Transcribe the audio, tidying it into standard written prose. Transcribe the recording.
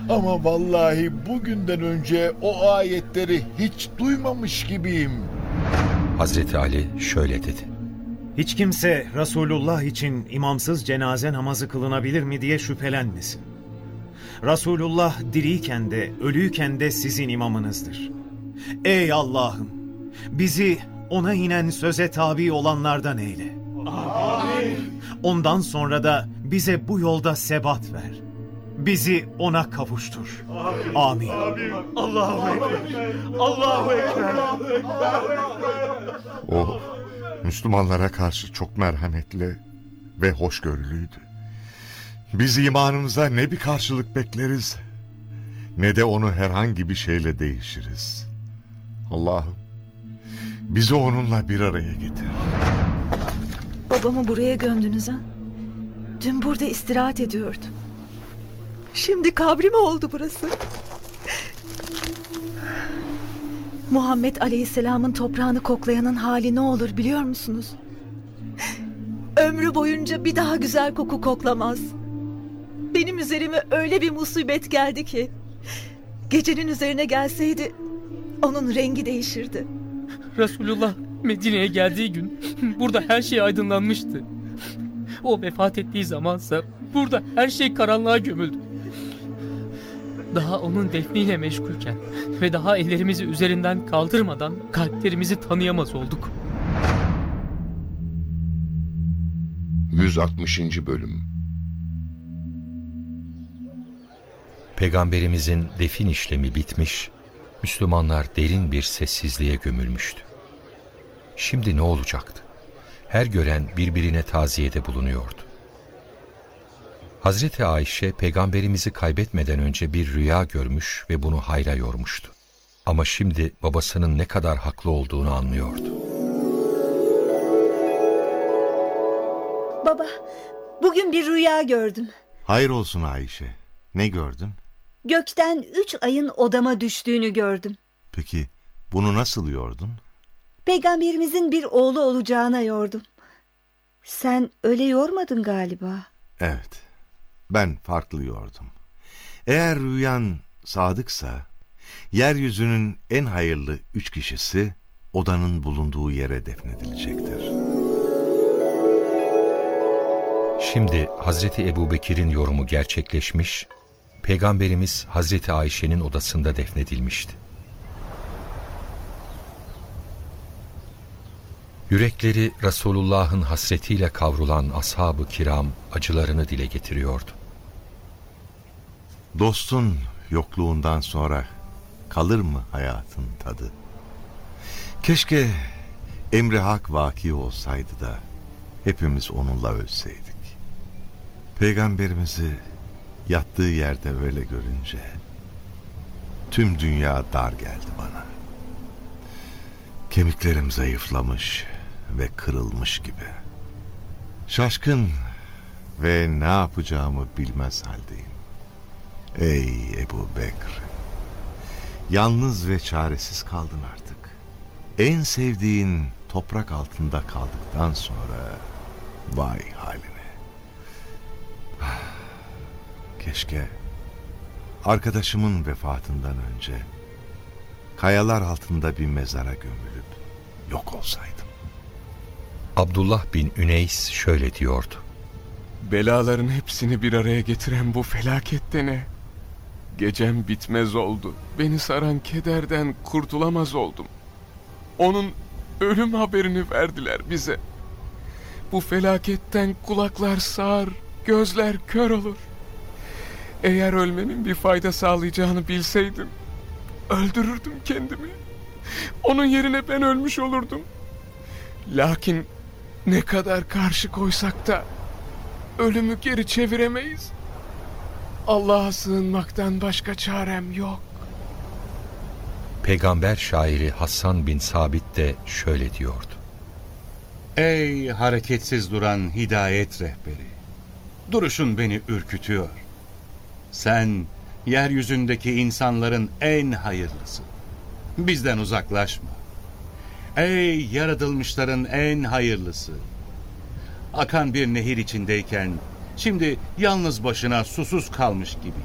Ama vallahi bugünden önce o ayetleri hiç duymamış gibiyim. Hazreti Ali şöyle dedi. Hiç kimse Resulullah için imamsız cenaze namazı kılınabilir mi diye şüphelenmesin. Resulullah diriyken de ölüyken de sizin imamınızdır. Ey Allah'ım! Bizi ona inen söze tabi olanlardan eyle. Amin. Ondan sonra da bize bu yolda sebat ver. Bizi ona kavuştur. Amin. Amin. Allahu Ekber. Allahu Ekber. O Müslümanlara karşı çok merhametli ve hoşgörülüydü. Biz imanımıza ne bir karşılık bekleriz, ne de onu herhangi bir şeyle değişiriz. Allah'ım, bizi onunla bir araya getir. Babamı buraya gömdünüz ha? Dün burada istirahat ediyordu. Şimdi kabri mi oldu burası? Muhammed Aleyhisselam'ın toprağını koklayanın hali ne olur biliyor musunuz? Ömrü boyunca bir daha güzel koku koklamaz. Benim üzerime öyle bir musibet geldi ki, gecenin üzerine gelseydi onun rengi değişirdi. Resulullah Medine'ye geldiği gün burada her şey aydınlanmıştı. O vefat ettiği zamansa burada her şey karanlığa gömüldü. Daha onun defniyle meşgulken ve daha ellerimizi üzerinden kaldırmadan kalplerimizi tanıyamaz olduk. 160. Bölüm. Peygamberimizin defin işlemi bitmiş, Müslümanlar derin bir sessizliğe gömülmüştü. Şimdi ne olacaktı? Her gören birbirine taziyede bulunuyordu. Hazreti Ayşe peygamberimizi kaybetmeden önce bir rüya görmüş ve bunu hayra yormuştu. Ama şimdi babasının ne kadar haklı olduğunu anlıyordu. Baba, bugün bir rüya gördüm. Hayır olsun Ayşe, ne gördün? Gökten 3 ayın odama düştüğünü gördüm. Peki bunu nasıl yordun? Peygamberimizin bir oğlu olacağına yordum. Sen öyle yormadın galiba. Evet, ben farklı yordum. Eğer rüyan sadıksa, yeryüzünün en hayırlı 3 kişisi odanın bulunduğu yere defnedilecektir. Şimdi Hazreti Ebubekir'in yorumu gerçekleşmiş, Peygamberimiz Hazreti Ayşe'nin odasında defnedilmişti. Yürekleri Resulullah'ın hasretiyle kavrulan ashab-ı kiram acılarını dile getiriyordu. Dostun yokluğundan sonra kalır mı hayatın tadı? Keşke emri hak vaki olsaydı da hepimiz onunla ölseydik. Peygamberimizi yattığı yerde öyle görünce tüm dünya dar geldi bana. Kemiklerim zayıflamış ve kırılmış gibi. Şaşkın ve ne yapacağımı bilmez haldeyim. Ey Ebu Bekr! Yalnız ve çaresiz kaldın artık. En sevdiğin toprak altında kaldıktan sonra vay haline. Keşke arkadaşımın vefatından önce kayalar altında bir mezara gömülüp yok olsaydım. Abdullah bin Üneys şöyle diyordu. Belaların hepsini bir araya getiren bu felakette ne? Gecem bitmez oldu. Beni saran kederden kurtulamaz oldum. Onun ölüm haberini verdiler bize. Bu felaketten kulaklar sağır, gözler kör olur. Eğer ölmemin bir fayda sağlayacağını bilseydim, öldürürdüm kendimi. Onun yerine ben ölmüş olurdum. Lakin ne kadar karşı koysak da ölümü geri çeviremeyiz. Allah'a sığınmaktan başka çarem yok. Peygamber şairi Hassan bin Sabit de şöyle diyordu. Ey hareketsiz duran hidayet rehberi! Duruşun beni ürkütüyor. Sen yeryüzündeki insanların en hayırlısı. Bizden uzaklaşma. Ey yaratılmışların en hayırlısı! Akan bir nehir içindeyken şimdi yalnız başına susuz kalmış gibiyiz.